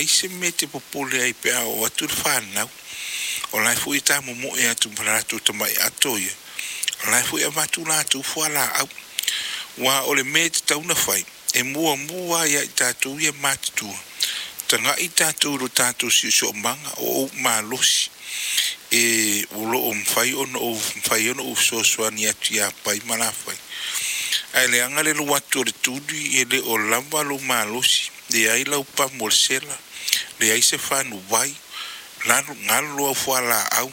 ai se me te popole ai pe o atu whanau. O lai fu i tā momo e atu paratu tamai ato ia. O lai fu i amatu la atu fuala au. Wa ole me te tauna whai. E mua ia i tātou ia mātutua. Tanga i tātou ro tātou si so manga o mā losi. E ulo o mwhai ono o mwhai ono o sosuani atu ia pai malawhai. Ai le anga le lo watu o le tūdi e le o lamba lo mā losi. Le ai lau pa morsela. Le ai se whanu wai. Ngalo lo au fuala au.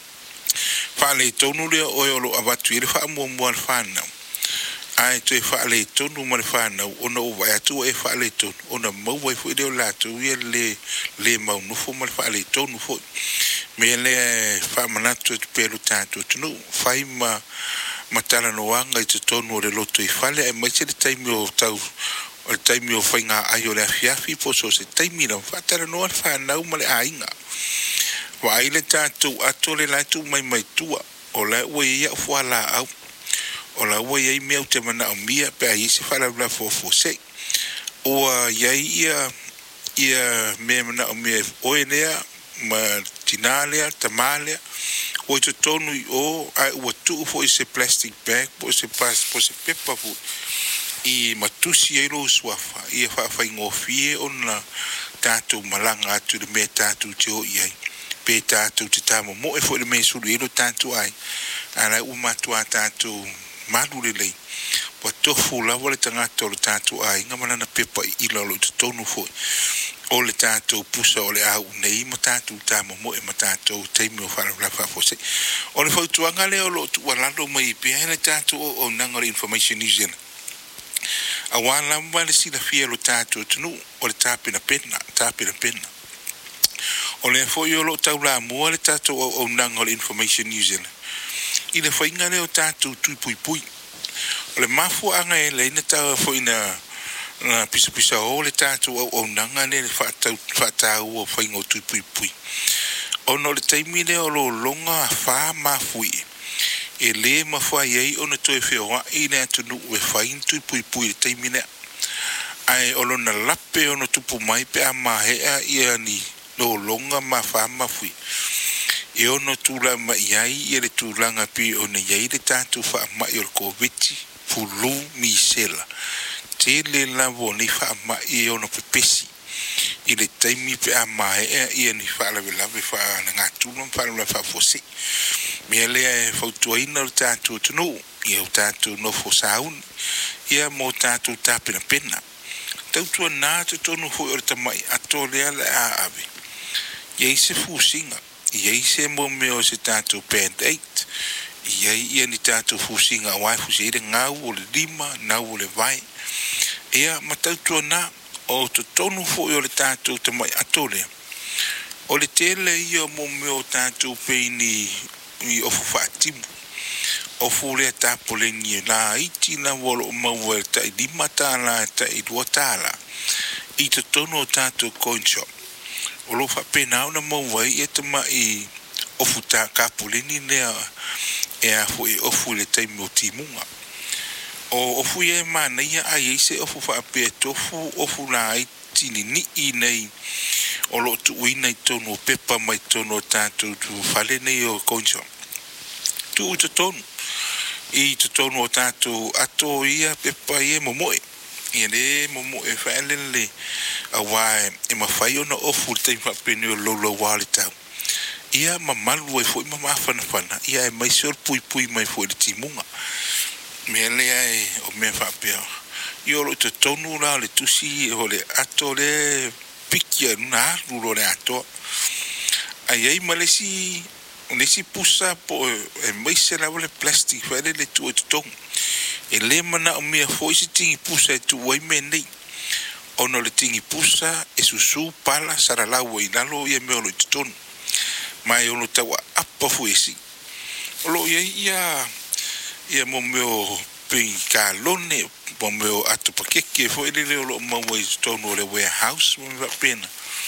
Whale tonu lea oe o lo abatu e le wha mua whanau. Ai to e whaale tonu ma le whanau. Ona o vai atu e whaale tonu. Ona mau e fui leo lātu ia le mau nufo ma le whaale tonu fui. Me le whamanatu e tu pēlu tātu tunu. Whai ma tala noanga i te tonu o le loto i whale. E mai se le taimi o tau. O le taimi o whainga ai o le afiafi. Po so se taimi na whatara noa le whanau ma le ainga. Wa ai le tātu ato le laitu mai tua. O la ue ia fuala au. O la ue ia mea te mana o mia. Pe a isi whala la fofo se. O ia mea mana o mea oe lea. Ma tina lea, tama lea. O i to tonu i o. Ai ua tuu fo i se plastic bag. Po se pepa fu. I matusi e lo swafa. I e whawhai ngofie o na tātu malanga atu le mea tātu te o iai. Pe tātou te tāma mo e fo le mea suru e lo tātou ai. Ana u matua tātou malu le lei. Wa tofu lawa le tangata o le tātou ai. Nga manana pepa i ila lo te tonu fo. O le tātou pusa o le au nei ma tātou tāma mo e ma tātou teimi o whara la whafose. O le whautuanga leo lo tu walalo mai pe hele tātou o nangore Information New Zealand. A wala mwa le sila fia lo tātou tunu o le tāpina pena. O le fo yo lo tau la mua le tātou o nangore Information New Zealand. I le whainga leo tātou tui pui. O le mafu anga e leina tau fo ina na pisa o le tātou o nanga le whatau o whainga o tui pui. O no le taimi leo lo longa wha mafui. E le mawha iei o na toe whioa i le atunu e whain tui pui le taimi lea. Ai o lo na lape o na tupu mai pe a mahea ia ni lo longa ma wha mafui. E o no tūla ma iai e le tūlanga pi o na iai le tātou wha mai o le koviti pulu mi sela. Te le lavo ni wha mai e o na pepesi. I le taimi pe a mahea ia ni wha lawe wha na ngā tūlam wha lawe wha fosi. Mea lea e whautuaina o tātou tunu. Ia o tātou no fosaun. Ia mo tātou tāpina pena. Tautua nā te tonu hui o le tamai ato lea le a ave. Iei se fusinga. Iei se mo meo se tātou band 8. Iei ia ni tātou fusinga a wai fusi ere ngau o le lima, ngau o le vai. Ia ma tautua nā o te tonu hui o le tātou tamai ato lea. O le tele ia mo meo tātou peini i ofu whaatimu. Ofu lea tāpoleni e la iti na wolo o maua e ta i lima tāla e ta i dua tāla. I te tono o tātou coin shop. O lo whapena au na maua i e tama i ofu tā kāpoleni lea e a fu e ofu le taimi o timunga. O ofu e mana ia a eise ofu whapea tofu ofu la iti ni i nei. O lo tu uina i tono pepa mai tono tātou tu whale nei o coin shop. Tu te tonu. I te tonu o tātou ato ia pepa ia momoe. Ia le momoe whaelele a wae e mawhai o na ofu le taimi whapene o lolo wale tau. Ia mamalu e fwoi mamawhana. Ia e mai seor pui mai fwoi le timunga. Mea lea e o mea whapea. Ia lo te tonu la le tusi o le ato le pikia nuna aru le ato. Ai ei malesi nesi pusa po e mai se lava le plastic whaere le tu o te tongu. E le mana o mea foi se tingi pusa e tu wai me nei. Ono le tingi pusa e susu pala saralau i nalo ia mea lo i te tonu. Mai ono tawa apa fuesi. Olo ia mo meo ping ka lone mo meo atu pakeke e foi le lo maua i te tonu o le warehouse mo mea pena.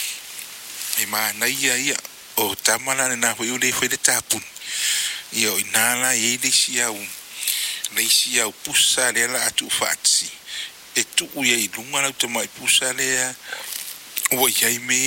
E maa na ia o tamala na hui ule fwere tapun. Ia o inala e leisi au pusa lea la atu fatsi. E tu uia i lunga lau tamai pusa lea ua iai me